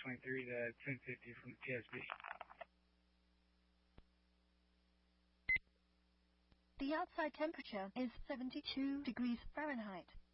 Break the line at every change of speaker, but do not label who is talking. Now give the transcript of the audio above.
523 to 1050 from the TSB.
The outside temperature is 72 degrees Fahrenheit.